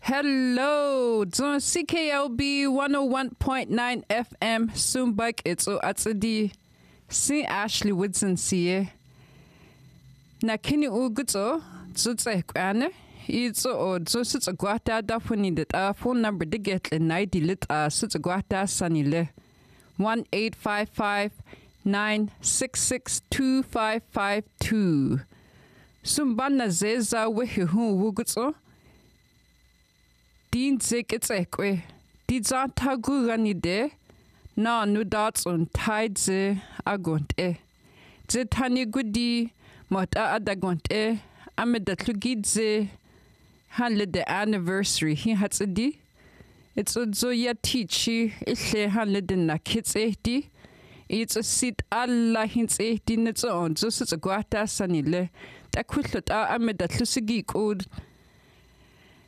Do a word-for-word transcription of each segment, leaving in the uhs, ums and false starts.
Hello, on C K L B one oh one point nine F M, Sumbak, it's o atsadi. Si Ashley Woodson siye. Na kini u gutso, zutse kwane. It's o zusits a guata da funny that our phone number to get a ninety lit a suits a guata sunny le. one eight five five nine six six two five five two. Sumbana zeza wehi hu wugutso. Din zik it's ekwe. Dizan tagu ganide. Na nu dots on tide ze agont e. Ze tani gudi mot a adagont e. Amedat lugid ze hanle the anniversary. He hats a di. It's a zoya teachy. Isle hanle the na kids e di. It's a sit alla hints e di nets on. Zos it's a guata sanile. Ta kutlot a amedat lusigi good.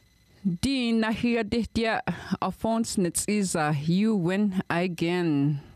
Din na hier dit ja Alphonse nits is a you win again.